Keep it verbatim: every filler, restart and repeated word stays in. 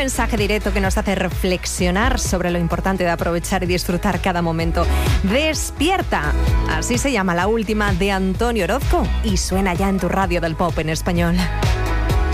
mensaje directo que nos hace reflexionar sobre lo importante de aprovechar y disfrutar cada momento. Despierta, así se llama la última de Antonio Orozco y suena ya en tu radio del pop en español.